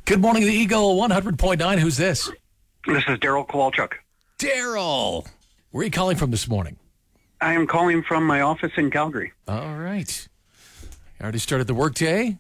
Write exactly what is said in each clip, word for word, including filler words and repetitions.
Good morning, the Eagle one hundred point nine. Who's this? This is Daryl Kowalchuk. Daryl. Where are you calling from this morning? I am calling from my office in Calgary. All right. Already started the workday?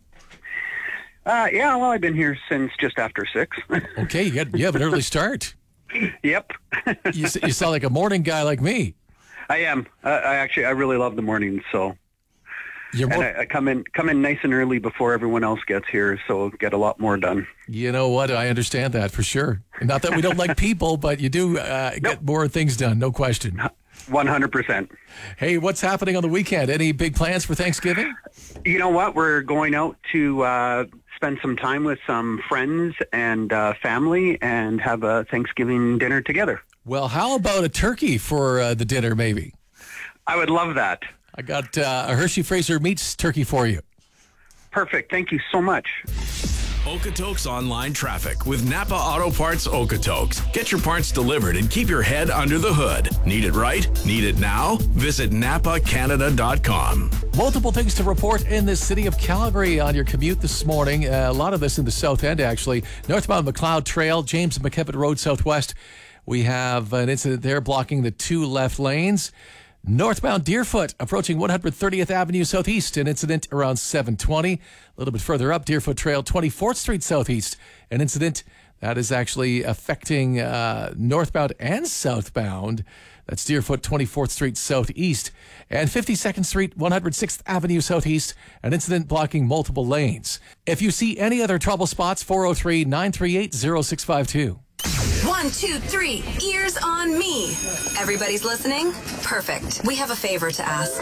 Uh, yeah, well, I've been here since just after six. Okay, you, got, you have an early start. Yep. you, you sound like a morning guy like me. I am. Uh, I actually, I really love the mornings, so. You're more, and I, I come in come in nice and early before everyone else gets here, so get a lot more done. You know what? I understand that for sure. Not that we don't like people, but you do uh, nope. get more things done, no question. one hundred percent. Hey, what's happening on the weekend? Any big plans for Thanksgiving? You know what? We're going out to uh, spend some time with some friends and uh, family and have a Thanksgiving dinner together. Well, how about a turkey for uh, the dinner, maybe? I would love that. I got uh, a Hershey Fraser Meats turkey for you. Perfect. Thank you so much. Okotoks Online Traffic with Napa Auto Parts Okotoks. Get your parts delivered and keep your head under the hood. Need it right? Need it now? Visit napa canada dot com. Multiple things to report in the city of Calgary on your commute this morning. Uh, a lot of this in the south end, actually. Northbound McLeod Trail, James McKevitt Road Southwest. We have an incident there blocking the two left lanes. Northbound Deerfoot, approaching one hundred thirtieth Avenue Southeast, an incident around seven twenty. A little bit further up, Deerfoot Trail, twenty-fourth Street Southeast, an incident that is actually affecting uh, northbound and southbound. That's Deerfoot, twenty-fourth Street Southeast. And fifty-second Street, one hundred sixth Avenue Southeast, an incident blocking multiple lanes. If you see any other trouble spots, four oh three, nine three eight, oh six five two. One, two, three. Ears on me. Everybody's listening? Perfect. We have a favor to ask.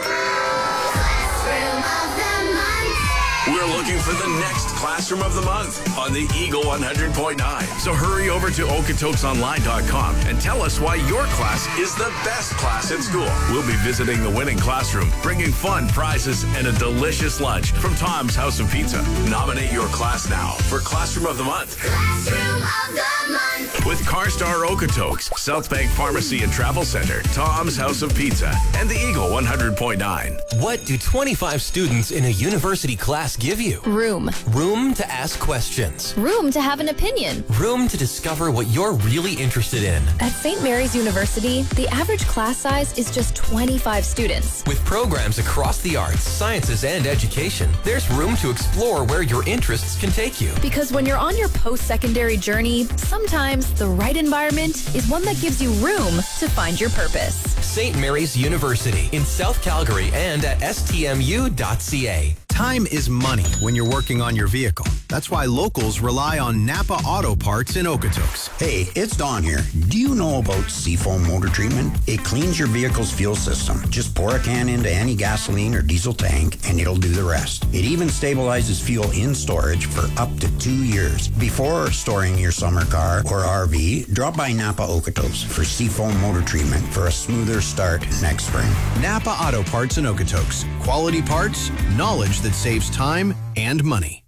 Classroom of the Month. We're looking for the next Classroom of the Month on the Eagle one hundred point nine. So hurry over to okotoks online dot com and tell us why your class is the best class at school. We'll be visiting the winning classroom, bringing fun prizes and a delicious lunch from Tom's House of Pizza. Nominate your class now for Classroom of the Month. Classroom of the Month. With CarStar Okotoks, South Bank Pharmacy and Travel Center, Tom's House of Pizza, and the Eagle one hundred point nine. What do twenty-five students in a university class give you? Room. Room to ask questions. Room to have an opinion. Room to discover what you're really interested in. At Saint Mary's University, the average class size is just twenty-five students. With programs across the arts, sciences, and education, there's room to explore where your interests can take you. Because when you're on your post-secondary journey, sometimes the right environment is one that gives you room to find your purpose. Saint Mary's University in South Calgary and at s t m u dot c a. Time is money when you're working on your vehicle. That's why locals rely on Napa Auto Parts in Okotoks. Hey, it's Don here. Do you know about Seafoam Motor Treatment? It cleans your vehicle's fuel system. Just pour a can into any gasoline or diesel tank and it'll do the rest. It even stabilizes fuel in storage for up to two years. Before storing your summer car or R V, drop by Napa Okotoks for Seafoam Motor Treatment for a smoother start next spring. Napa Auto Parts in Okotoks. Quality parts, knowledge that saves time and money.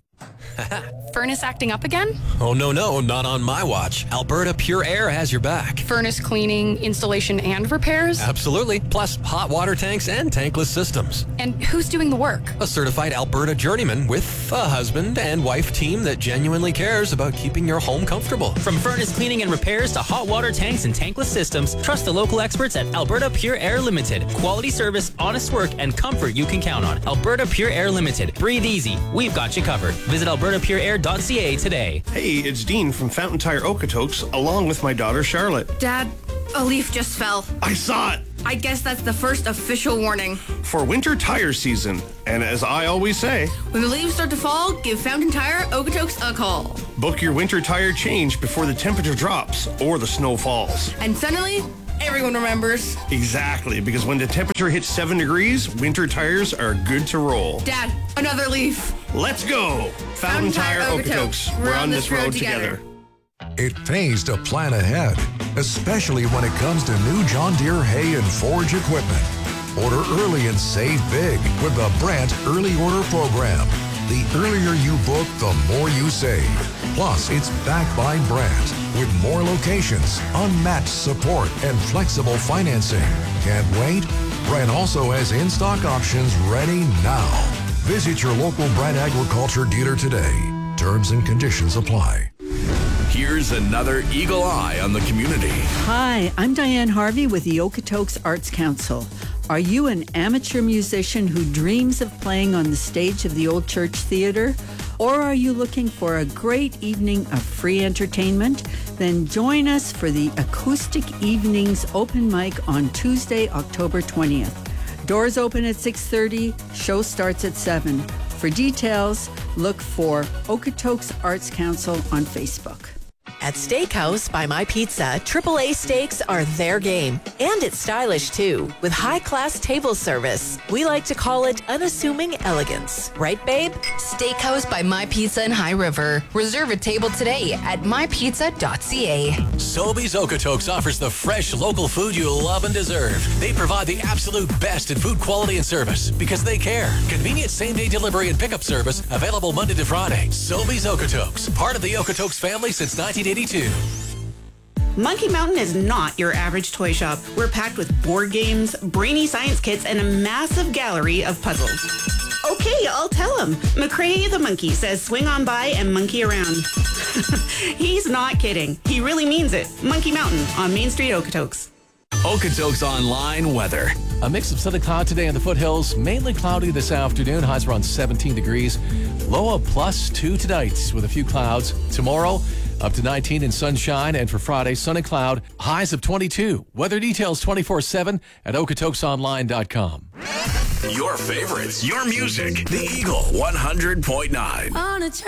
Furnace acting up again? Oh, no, no, not on my watch. Alberta Pure Air has your back. Furnace cleaning, installation, and repairs? Absolutely. Plus hot water tanks and tankless systems. And who's doing the work? A certified Alberta journeyman with a husband and wife team that genuinely cares about keeping your home comfortable. From furnace cleaning and repairs to hot water tanks and tankless systems, trust the local experts at Alberta Pure Air Limited. Quality service, honest work, and comfort you can count on. Alberta Pure Air Limited. Breathe easy. We've got you covered. Visit alberta pure air dot c a today. Hey, it's Dean from Fountain Tire Okotoks, along with my daughter Charlotte. Dad, a leaf just fell. I saw it! I guess that's the first official warning. For winter tire season, and as I always say, when the leaves start to fall, give Fountain Tire Okotoks a call. Book your winter tire change before the temperature drops or the snow falls. And suddenly, everyone remembers. Exactly, because when the temperature hits seven degrees, winter tires are good to roll. Dad, another leaf. Let's go! Fountain, Fountain Tire Okotoks. We're on this road together. It pays to plan ahead, especially when it comes to new John Deere hay and forage equipment. Order early and save big with the Brandt Early Order Program. The earlier you book, the more you save. Plus, it's backed by Brandt with more locations, unmatched support, and flexible financing. Can't wait? Brandt also has in-stock options ready now. Visit your local Brandt Agriculture dealer today. Terms and conditions apply. Here's another Eagle Eye on the community. Hi, I'm Diane Harvey with the Okotoks Arts Council. Are you an amateur musician who dreams of playing on the stage of the Old Church Theatre? Or are you looking for a great evening of free entertainment? Then join us for the Acoustic Evenings open mic on Tuesday, October twentieth. Doors open at six thirty, show starts at seven. For details, look for Okotoks Arts Council on Facebook. At Steakhouse by My Pizza, triple A steaks are their game. And it's stylish, too, with high-class table service. We like to call it unassuming elegance. Right, babe? Steakhouse by My Pizza in High River. Reserve a table today at my pizza dot c a. Sobeys Okotoks offers the fresh local food you love and deserve. They provide the absolute best in food quality and service because they care. Convenient same-day delivery and pickup service available Monday to Friday. Sobeys Okotoks, part of the Okotoks family since nineteen eighty-two. Monkey Mountain is not your average toy shop. We're packed with board games, brainy science kits, and a massive gallery of puzzles. Okay, I'll tell him. McCrae the monkey says swing on by and monkey around. He's not kidding. He really means it. Monkey Mountain on Main Street, Okotoks. Okotoks Online weather. A mix of sun and cloud today in the foothills. Mainly cloudy this afternoon. Highs around seventeen degrees. Low of plus two tonight with a few clouds. Tomorrow, up to nineteen in sunshine. And for Friday, sun and cloud. Highs of twenty-two. Weather details twenty-four seven at okotokes online dot com. Your favorites, your music. The Eagle one hundred point nine. On a